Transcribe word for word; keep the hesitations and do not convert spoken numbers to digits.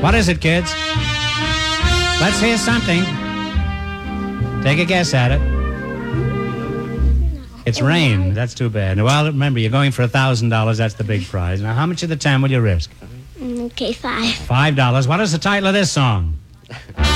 What is it, kids? Let's hear something. Take a guess at it. It's rain. That's too bad. Well, remember, you're going for a thousand dollars. That's the big prize. Now, how much of the ten will you risk? Okay, five. Five dollars. What is the title of this song?